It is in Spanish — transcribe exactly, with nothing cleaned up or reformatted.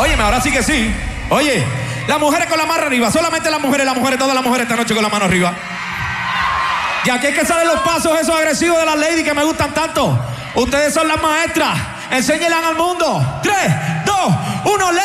Óyeme, ahora sí que sí. Oye, las mujeres con la mano arriba. Solamente las mujeres, las mujeres, todas las mujeres esta noche con la mano arriba. Y aquí es que salen los pasos esos agresivos de las ladies que me gustan tanto. Ustedes son las maestras. Enséñenlas al mundo. Tres, dos, uno.